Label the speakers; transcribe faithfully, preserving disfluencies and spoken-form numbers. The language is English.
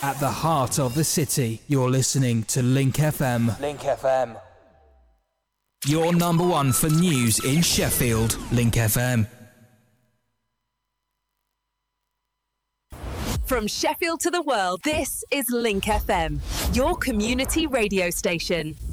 Speaker 1: At the heart of the city, you're listening to Link F M.
Speaker 2: Link F M.
Speaker 1: Your number one for news in Sheffield. Link F M.
Speaker 3: From Sheffield to the world, this is Link F M, your community radio station.